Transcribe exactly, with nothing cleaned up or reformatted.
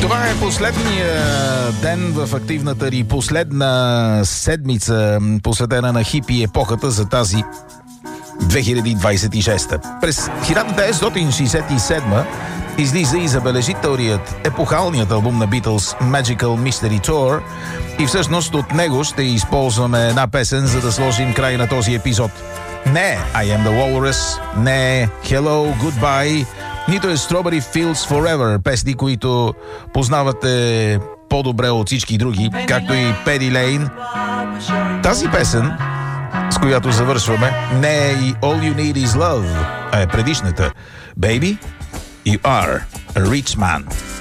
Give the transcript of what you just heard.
Това е последния ден в активната ни последна седмица, посветена на хипи епохата за тази две хиляди двадесет и шеста. През хиляда деветстотин шейсет и седма излиза и забележителният, епохалният албум на Beatles Magical Mystery Tour и всъщност от него ще използваме една песен, за да сложим край на този епизод. Не I Am The Walrus, не Hello, Goodbye, нито е Strawberry Fields Forever, песни, които познавате по-добре от всички други, както и Penny Lane. Тази песен, с която завършваме, не е и All You Need Is Love, а е предишната. Baby, You Are a Rich Man.